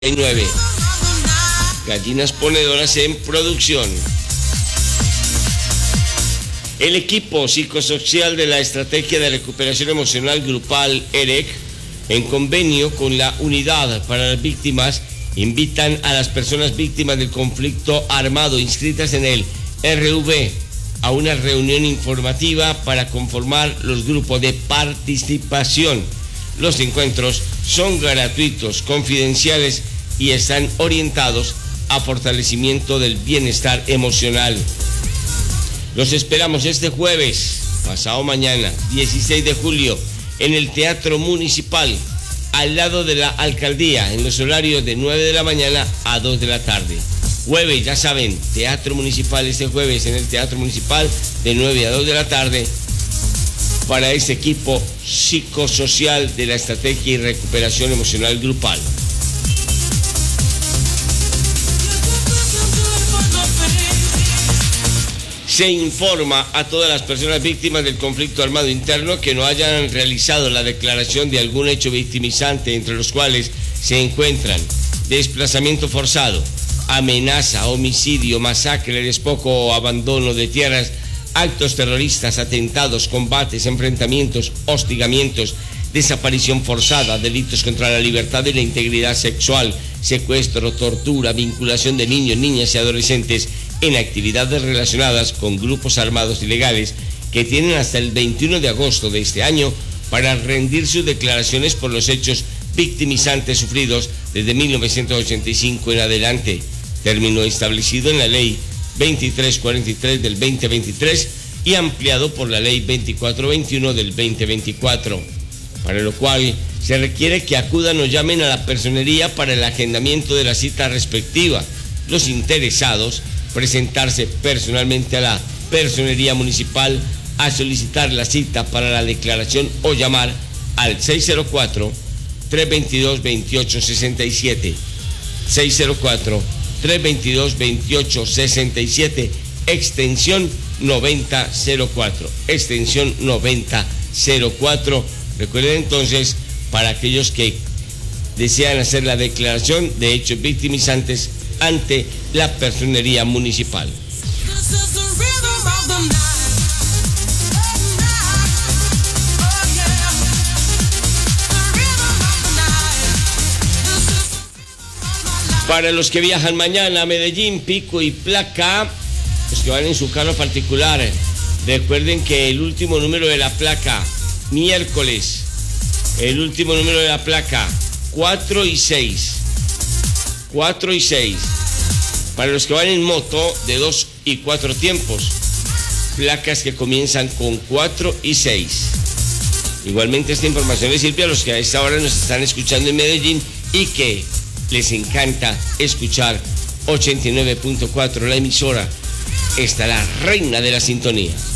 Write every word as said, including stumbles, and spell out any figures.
nueve. Gallinas ponedoras en producción. El equipo psicosocial de la Estrategia de Recuperación Emocional Grupal E R E C, en convenio con la Unidad para las Víctimas, invitan a las personas víctimas del conflicto armado inscritas en el R V a una reunión informativa para conformar los grupos de participación. Los encuentros son gratuitos, confidenciales y están orientados a fortalecimiento del bienestar emocional. Los esperamos este jueves, pasado mañana, dieciséis de julio, en el Teatro Municipal, al lado de la Alcaldía, en los horarios de nueve de la mañana a dos de la tarde. Jueves, ya saben, Teatro Municipal este jueves, en el Teatro Municipal, de nueve a dos de la tarde, para este equipo psicosocial de la Estrategia y Recuperación Emocional Grupal. Se informa a todas las personas víctimas del conflicto armado interno que no hayan realizado la declaración de algún hecho victimizante, entre los cuales se encuentran desplazamiento forzado, amenaza, homicidio, masacre, despojo o abandono de tierras, actos terroristas, atentados, combates, enfrentamientos, hostigamientos, desaparición forzada, delitos contra la libertad y la integridad sexual, secuestro, tortura, vinculación de niños, niñas y adolescentes en actividades relacionadas con grupos armados ilegales, que tienen hasta el veintiuno de agosto de este año para rendir sus declaraciones por los hechos victimizantes sufridos desde mil novecientos ochenta y cinco en adelante, término establecido en la Ley veintitrés cuarenta y tres del veinte veintitrés y ampliado por la Ley veinticuatro veintiuno del veinte veinticuatro, para lo cual se requiere que acudan o llamen a la personería para el agendamiento de la cita respectiva. Los interesados presentarse personalmente a la personería municipal a solicitar la cita para la declaración o llamar al seis cero cuatro, tres veintidós, veintiocho sesenta y siete, seis cero cuatro, tres veintidós, veintiocho sesenta y siete, extensión noventa cero cuatro, extensión noventa cero cuatro. Recuerden entonces, para aquellos que desean hacer la declaración de hechos victimizantes ante la personería municipal. Para los que viajan mañana a Medellín, pico y placa, los que van en su carro particular, recuerden que el último número de la placa, miércoles, el último número de la placa, cuatro y seis. cuatro y seis. Para los que van en moto, de dos y cuatro tiempos, placas que comienzan con cuatro y seis. Igualmente esta información les sirve a los que a esta hora nos están escuchando en Medellín y que les encanta escuchar ochenta y nueve punto cuatro, la emisora. Esta la reina de la sintonía.